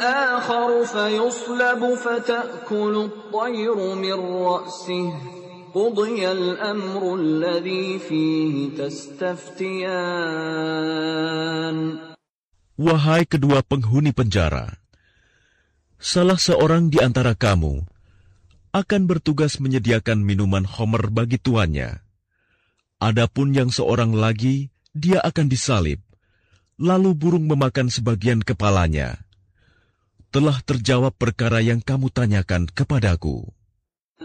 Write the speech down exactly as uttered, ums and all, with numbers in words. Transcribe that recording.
آخر فيصلب فتأكل الطير من رأسه قضي الأمر الذي فيه تستفتيان. Wahai kedua penghuni penjara, salah seorang di antara kamu akan bertugas menyediakan minuman khamr bagi tuannya. Adapun yang seorang lagi, dia akan disalib, lalu burung memakan sebagian kepalanya. Telah terjawab perkara yang kamu tanyakan kepadaku.